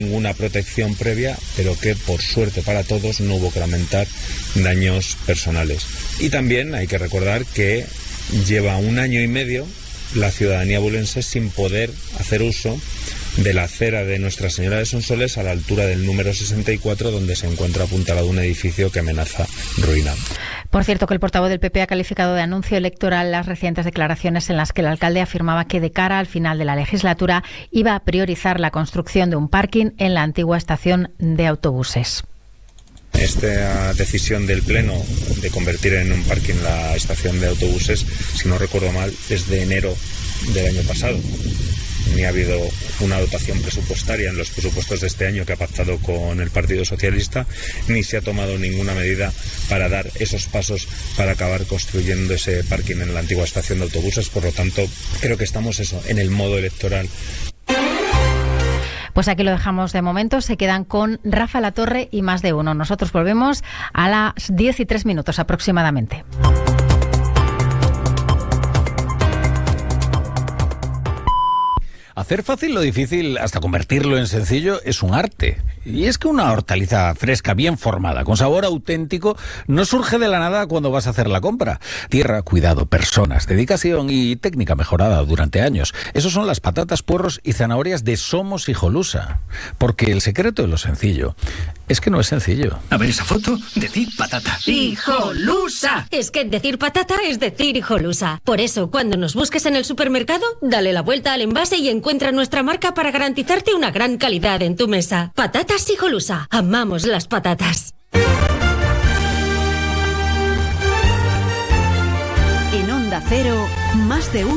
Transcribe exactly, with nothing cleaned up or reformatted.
ninguna protección previa, pero que por suerte para todos no hubo que lamentar daños personales. Y también hay que recordar que lleva un año y medio la ciudadanía bulense sin poder hacer uso de la acera de Nuestra Señora de Sonsoles a la altura del número sesenta y cuatro, donde se encuentra apuntalado un edificio que amenaza ruina. Por cierto, que el portavoz del P P ha calificado de anuncio electoral las recientes declaraciones en las que el alcalde afirmaba que de cara al final de la legislatura iba a priorizar la construcción de un parking en la antigua estación de autobuses. Esta decisión del Pleno de convertir en un parking la estación de autobuses, si no recuerdo mal, es de enero del año pasado. Ni ha habido una dotación presupuestaria en los presupuestos de este año que ha pactado con el Partido Socialista, ni se ha tomado ninguna medida para dar esos pasos para acabar construyendo ese parking en la antigua estación de autobuses. Por lo tanto, creo que estamos eso, en el modo electoral. Pues aquí lo dejamos de momento. Se quedan con Rafa Latorre y Más de Uno. Nosotros volvemos a las diez y tres minutos aproximadamente. Hacer fácil lo difícil hasta convertirlo en sencillo es un arte. Y es que una hortaliza fresca, bien formada, con sabor auténtico, no surge de la nada cuando vas a hacer la compra. Tierra, cuidado, personas, dedicación y técnica mejorada durante años. Esos son las patatas, puerros y zanahorias de Somos Hijolusa. Porque el secreto de lo sencillo es que no es sencillo. A ver esa foto, decir patata. ¡Hijolusa! Es que decir patata es decir hijolusa. Por eso, cuando nos busques en el supermercado, dale la vuelta al envase y encuentra nuestra marca para garantizarte una gran calidad en tu mesa. Patatas Hijolusa. Amamos las patatas. En Onda Cero, Más de Uno.